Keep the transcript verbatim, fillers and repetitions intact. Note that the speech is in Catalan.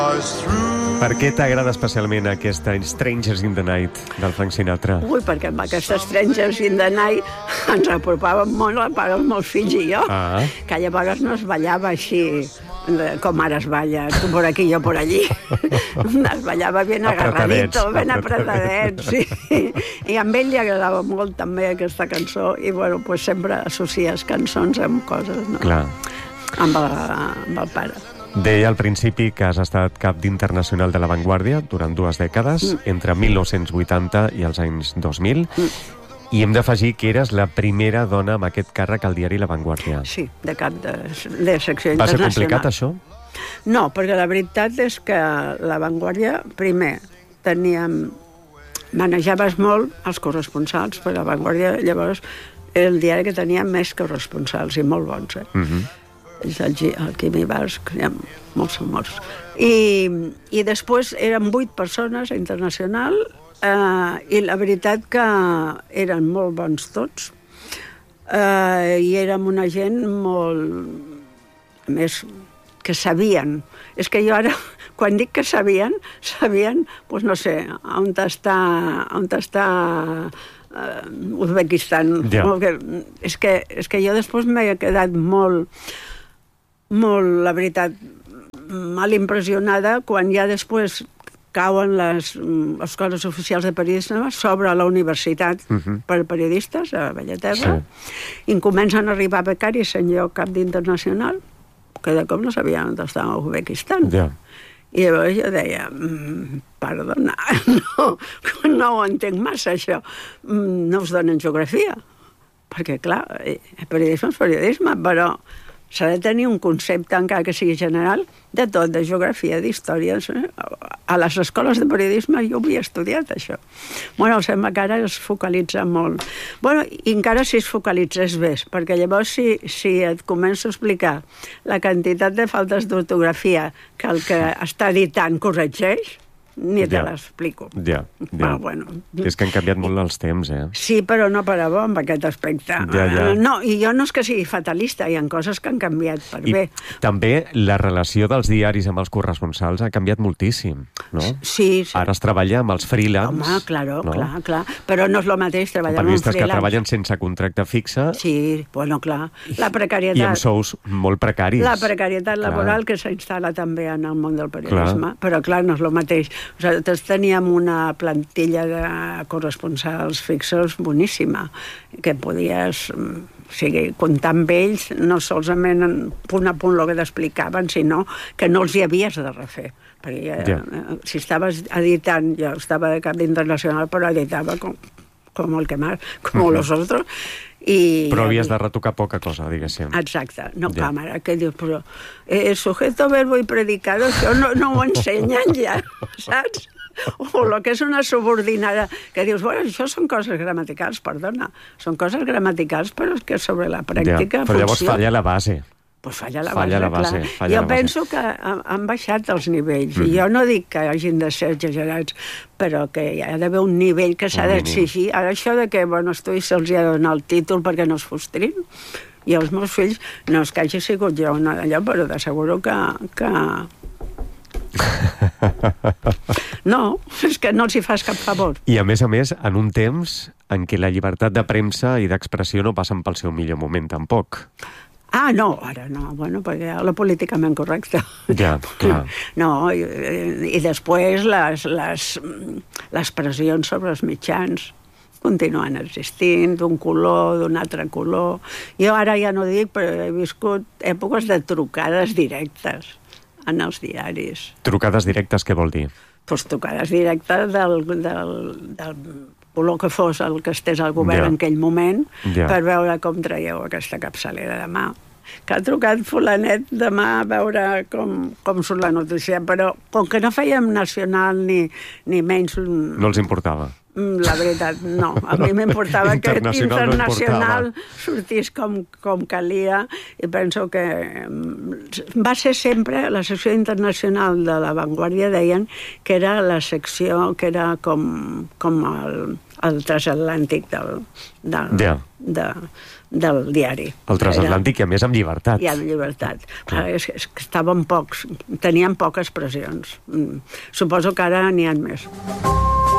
Per què t'agrada especialment aquesta Strangers in the Night del Frank Sinatra? Ui, perquè amb aquesta Strangers in the Night ens apropàvem molt a part els meus fills i jo, Ah. que llavors no es ballava així com ara es balla, tu por aquí, jo por allí. Es ballava ben agarradito, ben apretadet, sí. I a ell li agradava molt també aquesta cançó i, bueno, pues sempre associes cançons amb coses, no? Clar. Amb el, amb el pare. Deia al principi que has estat cap d'Internacional de la Vanguardia durant dues dècades, mm. entre mil nou-cents vuitanta i els anys dos mil, mm. i hem d'afegir que eres la primera dona amb aquest càrrec al diari La Vanguardia. Sí, de cap de, de secció Va internacional. ser complicat, això? No, perquè la veritat és que La Vanguardia, primer, teníem... manejaves molt els corresponsals, perquè La Vanguardia, llavors, era el diari que tenia més corresponsals, i molt bons, eh? Mhm. És el, el Quimi Basc, hi ha molts morts. I, i després eren vuit persones a Internacional, eh, i la veritat que eren molt bons tots, eh, i érem una gent molt... A més, que sabien. És que jo ara, quan dic que sabien, sabien, doncs no sé, on està... On està uh, Uzbekistan. Ja. Que, és, que, és que jo després m'he quedat molt... molt, la veritat, mal impressionada quan ja després cauen les escoles oficials de periodisme sobre la universitat uh-huh. per periodistes a Bellaterra, sí. I comencen a arribar becaris en lloc cap d'Internacional, que de cop no sabien on estava Uzbekistan. Ja. I llavors jo deia, mm, perdona, no, no ho entenc massa, això. No us donen geografia. Perquè, clar, periodisme és periodisme, però s'ha de tenir un concepte, encara que sigui general, de tot, de geografia, d'història. A les escoles de periodisme jo havia estudiat això. Bueno, sembla que ara es focalitza molt. Bueno, i encara si es focalitzés bé, perquè llavors si, si et començo a explicar la quantitat de faltes d'ortografia que el que està editant corregeix, ni te ja. l'explico. Ja, ja. Però, bueno. És que han canviat molt els temps, eh? Sí, però no per a bo amb aquest aspecte. Ja, ja. No, i jo no és que sigui fatalista, hi ha coses que han canviat per I bé. També la relació dels diaris amb els corresponsals ha canviat moltíssim, no? Sí, sí. Ara es treballa amb els freelance. Home, claro, no? clar, clar. Però no és el mateix treballar amb un periodistes freelance. que treballen sense contracte fixe. Sí, bueno, clar. La precarietat... I amb sous molt precaris. La precarietat clar. laboral que s'instal·la també en el món del periodisme. Clar. Però, clar, no és el mateix. O sigui, teníem una plantilla de corresponsals fixos boníssima, que podies... O sigui, comptar amb ells, no solament en punt a punt el que t'explicaven, sinó que no els hi havies de refer. Perquè ja. si estaves editant, jo estava de cap d'Internacional, però editava com, com el que más, com uh-huh. los otros. I, però havies de retocar poca cosa, diguéssim. Exacte, no ja. càmera, que dius, però eh, sujeto, verbo i predicado, això no, no ho ensenyen ja, saps? O el que és una subordinada, que dius, bueno, això són coses gramaticals, perdona, són coses gramaticals, però és que sobre la pràctica... Ja, però llavors falla la base. Pues falla la falla base, la base clar. falla jo la penso base. que han baixat els nivells, mm. i jo no dic que hagin de ser exagerats, però que hi ha d'haver un nivell que s'ha d'exigir. Ara això de que, bueno, estudis se'ls ha de donar el títol perquè no es frustrin, i els meus fills, no és que hagi sigut jo una d'allò, però t'asseguro que... que... No, és que no els hi fas cap favor. I a més a més, en un temps en què la llibertat de premsa i d'expressió no passen pel seu millor moment, tampoc. Ah, no, ara no, bueno, perquè la políticament correcta. Ja, clar. No, i, i després les, les, les pressions sobre els mitjans continuen existint, d'un color, d'un altre color. Jo ara ja no dic, però he viscut èpoques de trucades directes en els diaris. Trucades directes, què vol dir? Doncs trucades directes del, del, del color que fos el que estés al govern ja. en aquell moment, ja. per veure com traieu aquesta capçalera demà. Que ha trucat fulanet demà a veure com, com surt la notícia, però com que no fèiem nacional ni, ni menys... No els importava. La veritat, no. A mi m'importava que Internacional no internacional importava. sortís com, com calia i penso que va ser sempre, la secció internacional de La Vanguardia deien que era la secció que era com, com el, el transatlàntic del, del, Ja. de, del diari. El transatlàntic i a més amb llibertat. I amb llibertat. Clar, és, és que estaven pocs, tenien poques pressions. Mm. Suposo que ara n'hi ha més.